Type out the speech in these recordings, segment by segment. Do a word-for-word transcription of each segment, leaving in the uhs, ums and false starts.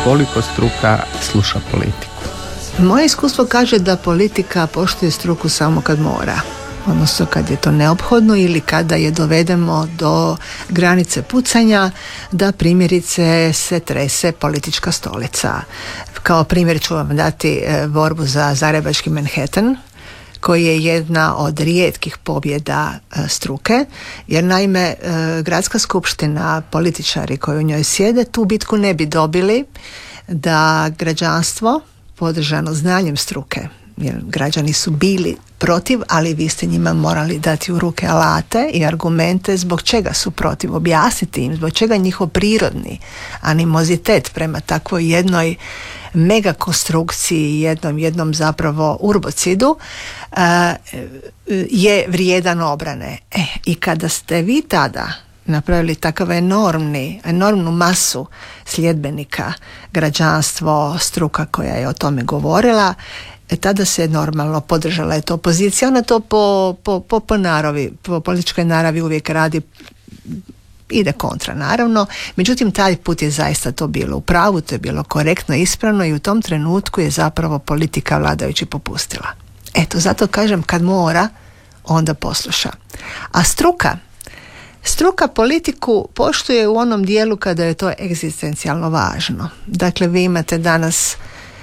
koliko struka sluša politiku? Moje iskustvo kaže da politika poštuje struku samo kad mora, odnosno kad je to neophodno ili kada je dovedemo do granice pucanja, da primjerice se trese politička stolica. Kao primjer ću vam dati borbu za Zagrebački Manhattan, koji je jedna od rijetkih pobjeda struke, jer naime gradska skupština, političari koji u njoj sjede, tu bitku ne bi dobili da građanstvo, podržano znanjem struke, jer građani su bili protiv, ali vi ste njima morali dati u ruke alate i argumente zbog čega su protiv, objasniti im zbog čega njihov prirodni animozitet prema takvoj jednoj mega konstrukciji, jednom, jednom zapravo urbocidu uh, je vrijedan obrane. E, i kada ste vi tada napravili takav enormni, enormnu masu sljedbenika, građanstvo, struka koja je o tome govorila, e, tada se normalno podržala je to opozicija. Ona to po, po, po, po naravi, po političkoj naravi uvijek radi, ide kontra naravno, međutim taj put je zaista to bilo u pravu, to je bilo korektno, ispravno i u tom trenutku je zapravo politika vladajući popustila. Eto, zato kažem kad mora, onda posluša. A struka, struka politiku poštuje u onom dijelu kada je to egzistencijalno važno. Dakle, vi imate danas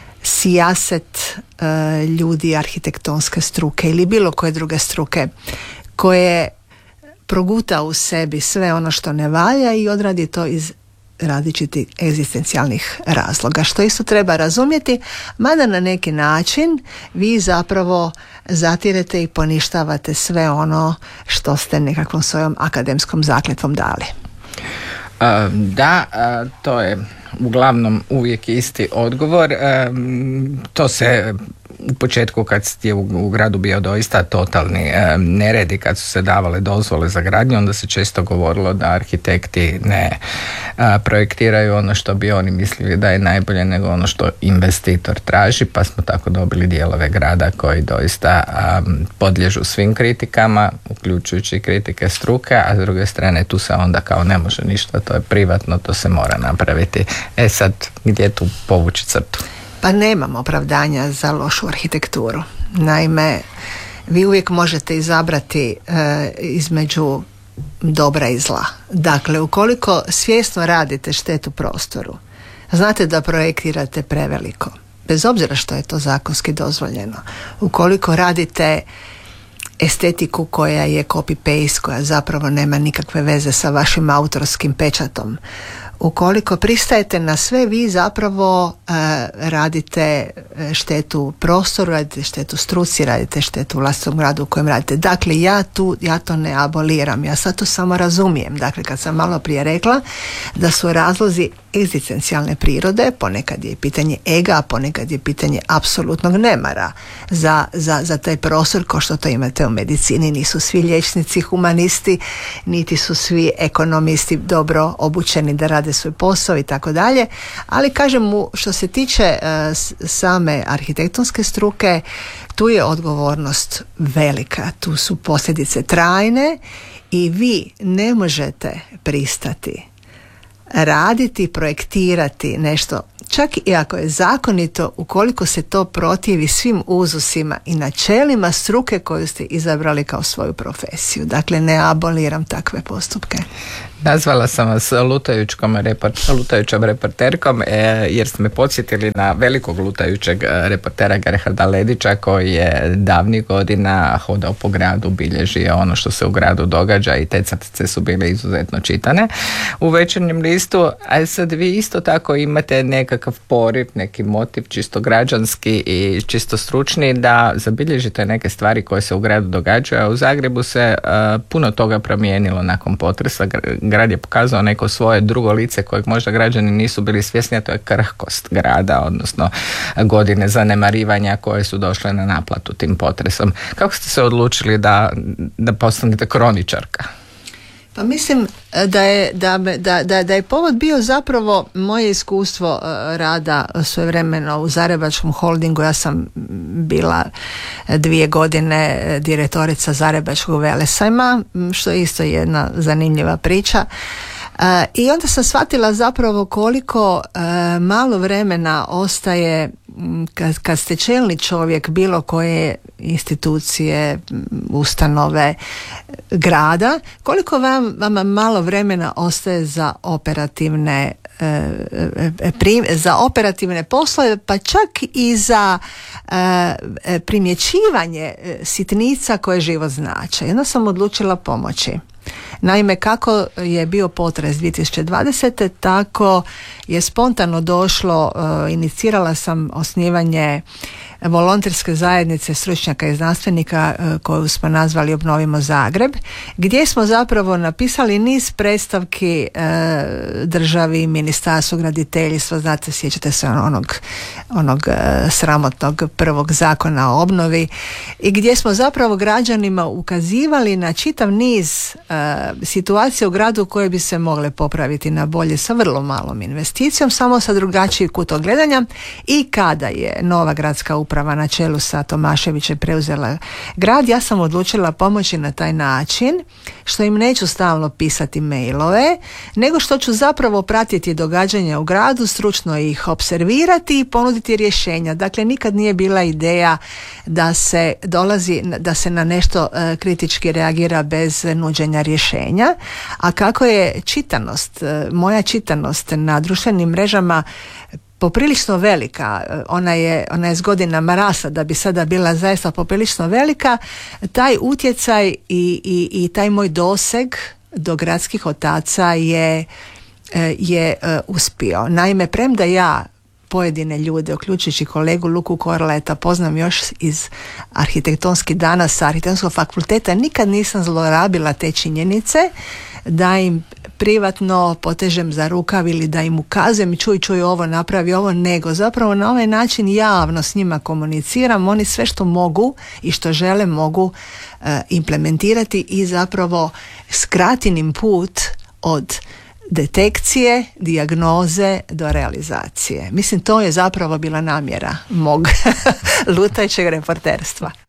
sijaset uh, ljudi arhitektonske struke ili bilo koje druge struke koje proguta u sebi sve ono što ne valja i odradi to iz različitih egzistencijalnih razloga, što isto treba razumjeti, mada na neki način vi zapravo zatirete i poništavate sve ono što ste nekakvom svojom akademskom zakletvom dali. Uh, da, uh, to je uglavnom uvijek isti odgovor. Uh, to se u početku kad je u, u gradu bio doista totalni e, nered i kad su se davale dozvole za gradnju, onda se često govorilo da arhitekti ne e, projektiraju ono što bi oni mislili da je najbolje nego ono što investitor traži, pa smo tako dobili dijelove grada koji doista e, podliježu svim kritikama, uključujući kritike struke, a s druge strane tu se onda kao ne može ništa, to je privatno, to se mora napraviti. E sad, gdje tu povući crtu? Pa nemam opravdanja za lošu arhitekturu. Naime, vi uvijek možete izabrati e, između dobra i zla. Dakle, ukoliko svjesno radite štetu prostoru, znate da projektirate preveliko, bez obzira što je to zakonski dozvoljeno. Ukoliko radite estetiku koja je copy-paste, koja zapravo nema nikakve veze sa vašim autorskim pečatom, ukoliko pristajete na sve, vi zapravo uh, radite štetu prostoru, radite štetu struci, radite štetu vlastitom gradu u kojem radite. Dakle, ja tu, ja to ne aboliram, ja sad to samo razumijem. Dakle, kad sam malo prije rekla da su razlozi egzistencijalne prirode, ponekad je pitanje ega, ponekad je pitanje apsolutnog nemara za, za, za taj prostor, kao što to imate u medicini. Nisu svi liječnici humanisti, niti su svi ekonomisti dobro obučeni da rade svoj posao i tako dalje, ali kažem mu, što se tiče uh, same arhitektonske struke, tu je odgovornost velika, tu su posljedice trajne i vi ne možete pristati raditi, projektirati nešto, čak i ako je zakonito, ukoliko se to protivi svim uzusima i načelima struke koju ste izabrali kao svoju profesiju. Dakle, ne aboliram takve postupke. Nazvala sam vas lutajućkom report, lutajućom reporterkom e, jer ste me podsjetili na velikog lutajućeg reportera Gerharda Ledića koji je davnih godina hodao po gradu, bilježio ono što se u gradu događa i te crtice su bile izuzetno čitane u Večernjem listu. A sad vi isto tako imate nekakav poriv, neki motiv čisto građanski i čisto stručni da zabilježite neke stvari koje se u gradu događaju. A u Zagrebu se uh, puno toga promijenilo nakon potresa. Grad je pokazao neko svoje drugo lice kojeg možda građani nisu bili svjesni, a to je krhkost grada, odnosno godine zanemarivanja koje su došle na naplatu tim potresom. Kako ste se odlučili da, da postanete kroničarka? Pa mislim da je, da, da, da, da je povod bio zapravo moje iskustvo rada svojevremeno u Zagrebačkom holdingu. Ja sam bila dvije godine direktorica Zagrebačkog Velesajma, što je isto jedna zanimljiva priča. Uh, I onda sam shvatila zapravo koliko malo vremena ostaje kad, kad ste čelni čovjek bilo koje institucije, ustanove, grada, koliko vam, vama malo vremena ostaje za operativne za operativne poslove, pa čak i za primjećivanje sitnica koje život znače. Jedno sam odlučila pomoći. Naime, kako je bio potres dvije tisuće dvadesete, tako je spontano došlo, inicirala sam osnivanje volonterske zajednice stručnjaka i znanstvenika koju smo nazvali Obnovimo Zagreb, gdje smo zapravo napisali niz predstavki državi, ministarstvu graditeljstva, znate, sjećate se onog, onog sramotnog prvog zakona o obnovi, i gdje smo zapravo građanima ukazivali na čitav niz situacija u gradu koje bi se mogle popraviti na bolje sa vrlo malom investicijom, samo sa drugačijeg kuta gledanja. I kada je nova gradska uprava na čelu sa Tomaševićem preuzela grad, ja sam odlučila pomoći na taj način što im neću stalno pisati mailove, nego što ću zapravo pratiti događanja u gradu, stručno ih observirati i ponuditi rješenja. Dakle, nikad nije bila ideja da se dolazi, da se na nešto uh, kritički reagira bez nuđenja rješenja. A kako je čitanost, moja čitanost na društvenim mrežama poprilično velika, ona je, ona je s godinama rasla da bi sada bila zaista poprilično velika, taj utjecaj i, i, i taj moj doseg do gradskih otaca je, je uspio. Naime, premda ja pojedine ljude, uključujući kolegu Luku Korleta, poznam još iz arhitektonskih dana sa arhitektonskog fakulteta, nikad nisam zlorabila te činjenice da im privatno potežem za rukav ili da im ukazujem, čuj, čuj, ovo napravi, ovo, nego zapravo na ovaj način javno s njima komuniciram, oni sve što mogu i što žele mogu uh, implementirati i zapravo skratim im put od detekcije, dijagnoze do realizacije. Mislim, to je zapravo bila namjera mog lutajućeg reporterstva.